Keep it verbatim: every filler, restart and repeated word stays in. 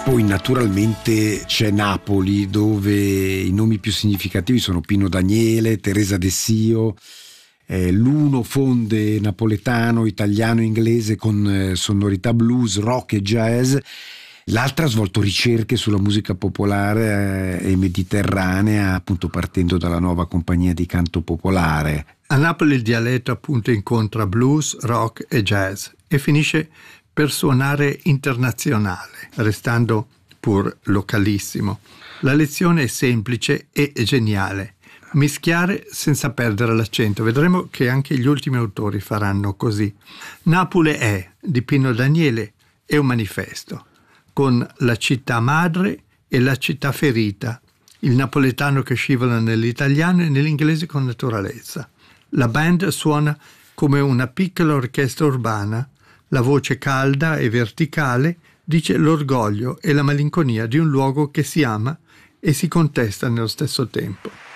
Poi naturalmente c'è Napoli, dove i nomi più significativi sono Pino Daniele, Teresa De Sio. Eh, l'uno fonde napoletano, italiano e inglese con eh, sonorità blues, rock e jazz. L'altra ha svolto ricerche sulla musica popolare eh, e mediterranea, appunto partendo dalla nuova compagnia di canto popolare. A Napoli il dialetto appunto incontra blues, rock e jazz e finisce per suonare internazionale, restando pur localissimo. La lezione è semplice e geniale. Mischiare senza perdere l'accento. Vedremo che anche gli ultimi autori faranno così. Napoli è, di Pino Daniele, è un manifesto, con la città madre e la città ferita, il napoletano che scivola nell'italiano e nell'inglese con naturalezza. La band suona come una piccola orchestra urbana, la voce calda e verticale dice l'orgoglio e la malinconia di un luogo che si ama e si contesta nello stesso tempo.